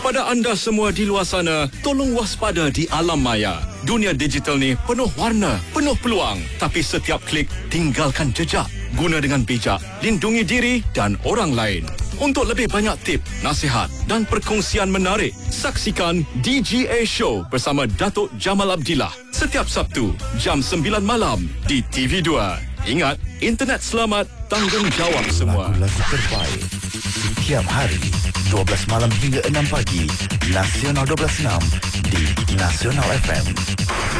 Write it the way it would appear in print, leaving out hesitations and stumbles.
Kepada anda semua di luar sana, tolong waspada di alam maya. Dunia digital ni penuh warna, penuh peluang. Tapi setiap klik tinggalkan jejak. Guna dengan bijak, lindungi diri dan orang lain. Untuk lebih banyak tip, nasihat dan perkongsian menarik, saksikan DGA Show bersama Datuk Jamal Abdillah setiap Sabtu jam 9 malam di TV2. Ingat, internet selamat, tanggungjawab semua. Lagu-lagu terbaik setiap hari 12 malam hingga 6 pagi. Nasional 12.6 di Nasional FM.